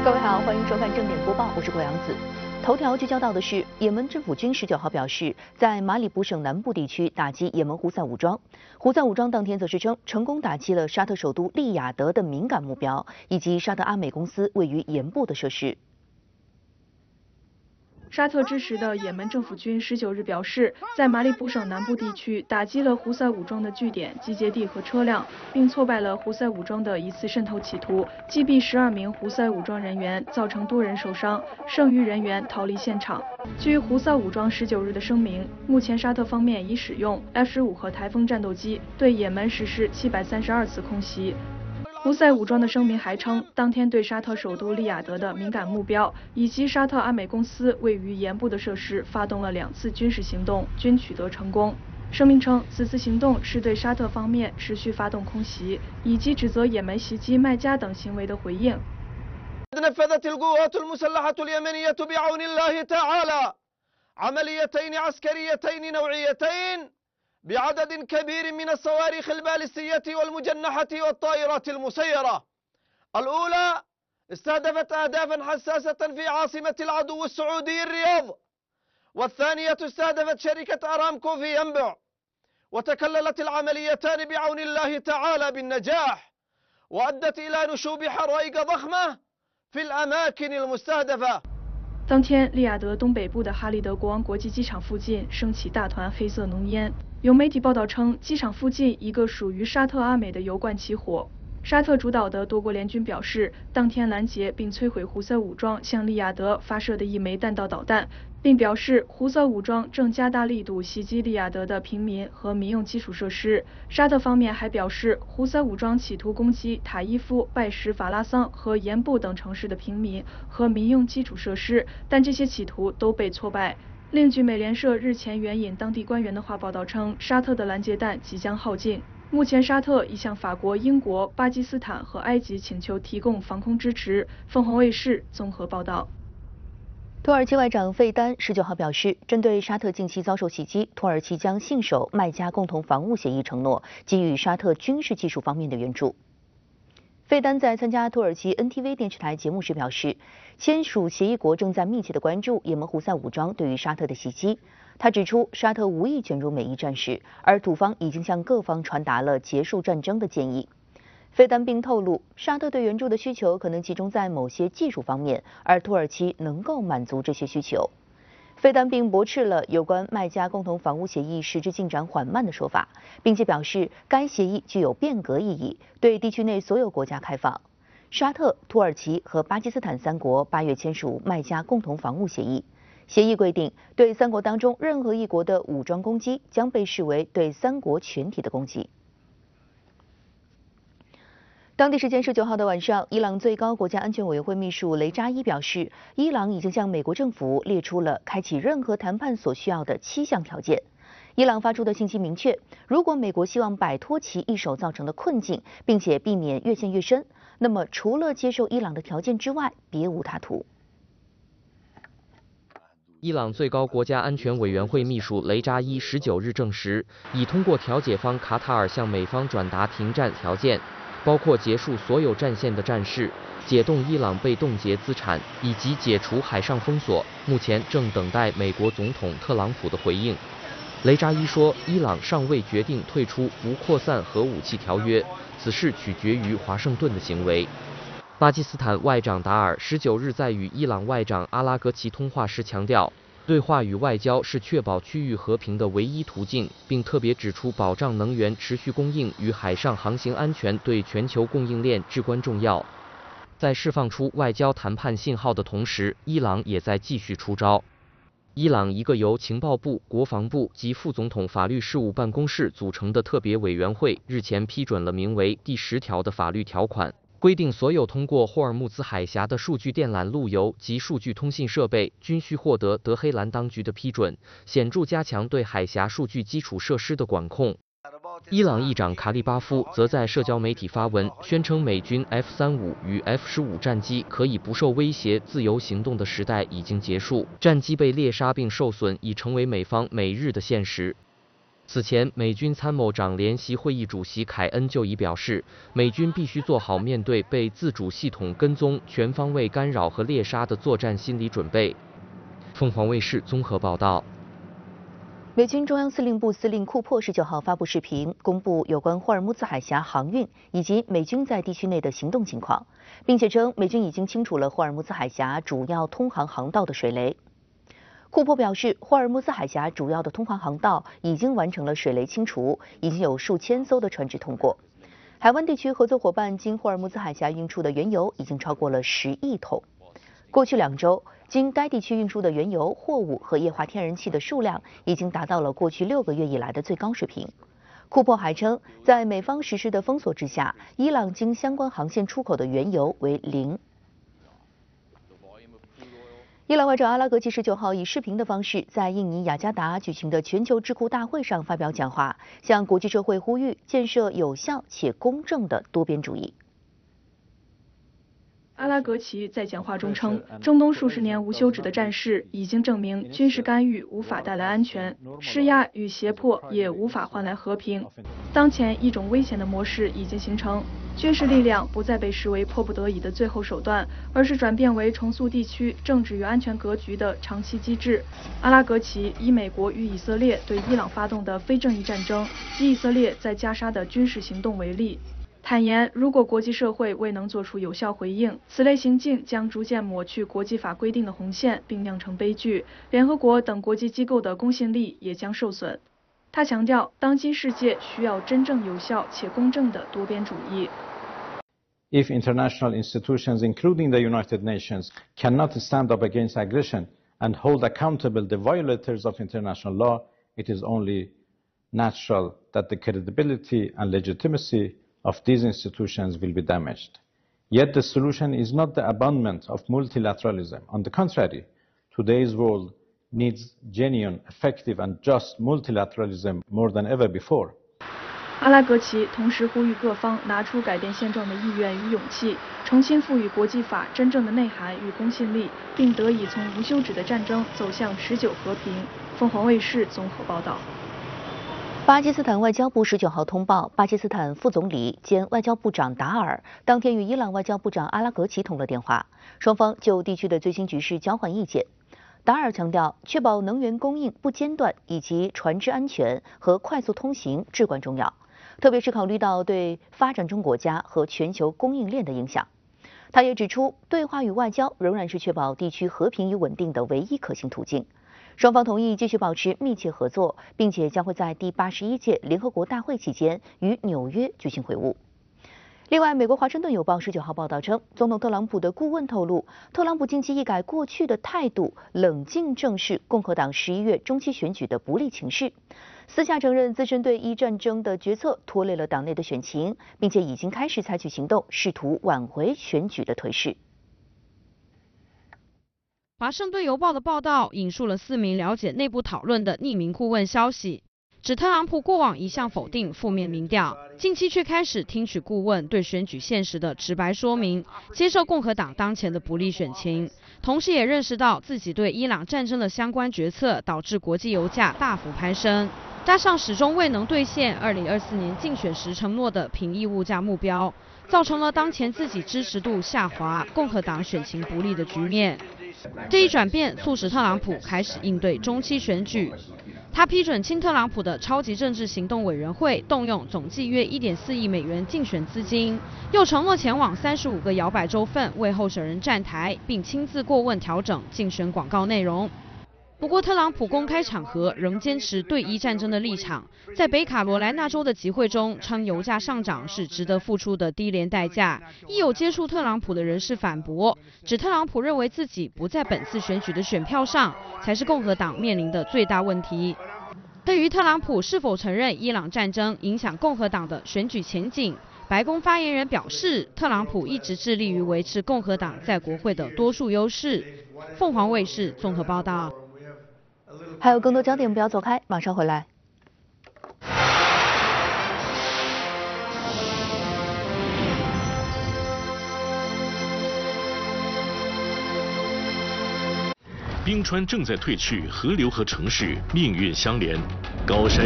各位好，欢迎收看正点播报，我是郭阳子。头条聚焦到的是，也门政府军19号表示，在马里卜省南部地区打击也门胡塞武装。胡塞武装当天则是称，成功打击了沙特首都利雅得的敏感目标，以及沙特阿美公司位于盐部的设施。 沙特支持的也门政府军19日表示，在马里卜省南部地区打击了胡塞武装的据点、集结地和车辆，并挫败了胡塞武装的一次渗透企图，击毙12名胡塞武装人员，造成多人受伤，剩余人员逃离现场。据胡塞武装19日的声明，目前沙特方面已使用 F-15和台风战斗机对也门实施732次空袭。胡塞武装的声明还称，当天对沙特首都利雅得的敏感目标以及沙特阿美公司位于盐部的设施发动了2次军事行动，均取得成功。声明称，此次行动是对沙特方面持续发动空袭以及指责也门袭击麦加等行为的回应。 نفذت القوات المسلحة اليمنية بعون الله تعالى عمليتين عسكريتين نوعيتين بعدد كبير من الصواريخ البالستية والمجنحة والطائرات المسيرة. الأولى استهدفت أهدافا حساسة في عاصمة العدو السعودي الرياض، والثانية استهدفت شركة أرامكو في ينبع، وتكللت العمليتان بعون الله تعالى بالنجاح، وأدت إلى نشوب حرائق ضخمة في الأماكن المستهدفة。 当天，利雅得东北部的哈利德国王国际机场附近升起大团黑色浓烟。有媒体报道称，机场附近一个属于沙特阿美的油罐起火。沙特主导的多国联军表示，当天拦截并摧毁胡塞武装向利雅得发射的一枚弹道导弹，并表示胡塞武装正加大力度袭击利雅得的平民和民用基础设施。沙特方面还表示，胡塞武装企图攻击塔伊夫、拜什法拉桑和盐部等城市的平民和民用基础设施，但这些企图都被挫败。另据美联社日前援引当地官员的话报道称，沙特的拦截弹即将耗尽。目前，沙特已向法国、英国、巴基斯坦和埃及请求提供防空支持。凤凰卫视综合报道。 土耳其外长费丹19号表示，针对沙特近期遭受袭击，土耳其将信守麦加共同防务协议承诺，给予沙特军事技术方面的援助。费丹在参加土耳其 NTV 电视台节目时表示，签署协议国正在密切地关注也门胡塞武装对于沙特的袭击。他指出，沙特无意卷入美伊战事，而土方已经向各方传达了结束战争的建议。费丹并透露，沙特对援助的需求可能集中在某些技术方面，而土耳其能够满足这些需求。费丹并驳斥了有关麦加共同防务协议实质进展缓慢的说法，并且表示该协议具有变革意义，对地区内所有国家开放。沙特、土耳其和巴基斯坦3国8月签署麦加共同防务协议，协议规定，对3国当中任何一国的武装攻击将被视为对3国全体的攻击。当地时间19号的晚上，伊朗最高国家安全委员会秘书雷扎伊表示，伊朗已经向美国政府列出了开启任何谈判所需要的7项条件。伊朗发出的信息明确，如果美国希望摆脱其一手造成的困境，并且避免越陷越深，那么除了接受伊朗的条件之外，别无他途。 伊朗最高国家安全委员会秘书雷扎伊19日证实，已通过调解方卡塔尔向美方转达停战条件，包括结束所有战线的战事、解冻伊朗被冻结资产以及解除海上封锁，目前正等待美国总统特朗普的回应。雷扎伊说，伊朗尚未决定退出不扩散核武器条约，此事取决于华盛顿的行为。巴基斯坦外长达尔19日在与伊朗外长阿拉格齐通话时强调，对话与外交是确保区域和平的唯一途径，并特别指出保障能源持续供应与海上航行安全对全球供应链至关重要。在释放出外交谈判信号的同时，伊朗也在继续出招。伊朗一个由情报部、国防部及副总统法律事务办公室组成的特别委员会日前批准了名为第10条的法律条款，规定所有通过霍尔木兹海峡的数据电缆路由及数据通信设备均需获得德黑兰当局的批准，显著加强对海峡数据基础设施的管控。伊朗议长卡利巴夫则在社交媒体发文，宣称美军 F-35与 F-15战机可以不受威胁自由行动的时代已经结束，战机被猎杀并受损已成为美方每日的现实。 此前，美军参谋长联席会议主席凯恩就已表示，美军必须做好面对被自主系统跟踪、全方位干扰和猎杀的作战心理准备。凤凰卫视综合报道。 美军中央司令部司令库珀19号发布视频，公布有关霍尔木兹海峡航运以及美军在地区内的行动情况，并且称美军已经清除了霍尔木兹海峡主要通航航道的水雷。库珀表示，霍尔木兹海峡主要的通航航道已经完成了水雷清除，已经有数千艘的船只通过。海湾地区合作伙伴经霍尔木兹海峡运出的原油已经超过了10亿桶。过去2周，经该地区运输的原油、货物和液化天然气的数量已经达到了过去6个月以来的最高水平。库珀还称，在美方实施的封锁之下，伊朗经相关航线出口的原油为0。伊朗外长阿拉格齐19号以视频的方式在印尼雅加达举行的全球智库大会上发表讲话，向国际社会呼吁建设有效且公正的多边主义。 阿拉格齐在讲话中称，中东数十年无休止的战事已经证明，军事干预无法带来安全，施压与胁迫也无法换来和平。当前一种危险的模式已经形成，军事力量不再被视为迫不得已的最后手段，而是转变为重塑地区政治与安全格局的长期机制。阿拉格齐以美国与以色列对伊朗发动的非正义战争及以色列在加沙的军事行动为例，坦言，如果国际社会未能做出有效回应，此类行径将逐渐抹去国际法规定的红线，并酿成悲剧。联合国等国际机构的公信力也将受损。他强调，当今世界需要真正有效且公正的多边主义。 If international institutions, including the United Nations, cannot stand up against aggression and hold accountable the violators of international law, it is only natural that the credibility and legitimacy of these institutions will be damaged. Yet the solution is not the abandonment of multilateralism. On the contrary, today's world needs genuine, effective and just multilateralism more than ever before. 阿拉格齐同时呼吁各方拿出改变现状的意愿与勇气，重新赋予国际法真正的内涵与公信力，并得以从无休止的战争走向持久和平。凤凰卫视综合报道。 巴基斯坦外交部19号通报，巴基斯坦副总理兼外交部长达尔当天与伊朗外交部长阿拉格齐通了电话，双方就地区的最新局势交换意见。达尔强调，确保能源供应不间断以及船只安全和快速通行至关重要，特别是考虑到对发展中国家和全球供应链的影响。他也指出，对话与外交仍然是确保地区和平与稳定的唯一可行途径。双方同意继续保持密切合作，并且将会在第81届联合国大会期间与纽约举行会晤。另外，美国《华盛顿邮报》19号报道称，总统特朗普的顾问透露，特朗普近期一改过去的态度，冷静正视共和党11月中期选举的不利情势，私下承认自身对伊战争的决策拖累了党内的选情，并且已经开始采取行动，试图挽回选举的颓势。 华盛顿邮报的报道引述了4名了解内部讨论的匿名顾问消息，指特朗普过往一向否定负面民调，近期却开始听取顾问对选举现实的直白说明，接受共和党当前的不利选情，同时也认识到自己对伊朗战争的相关决策导致国际油价大幅攀升，加上始终未能兑现2024年竞选时承诺的平抑物价目标，造成了当前自己支持度下滑、共和党选情不利的局面。这一转变促使特朗普开始应对中期选举。他批准亲特朗普的超级政治行动委员会动用总计约1.4亿美元竞选资金，又承诺前往35个摇摆州份为候选人站台，并亲自过问调整竞选广告内容。不过，特朗普公开场合仍坚持对伊战争的立场，在北卡罗来纳州的集会中称油价上涨是值得付出的低廉代价。亦有接触特朗普的人士反驳，指特朗普认为自己不在本次选举的选票上，才是共和党面临的最大问题。对于特朗普是否承认伊朗战争影响共和党的选举前景，白宫发言人表示，特朗普一直致力于维持共和党在国会的多数优势。凤凰卫视综合报道。 还有更多焦点，不要走开，马上回来。 冰川正在退去，河流和城市命运相连，高山。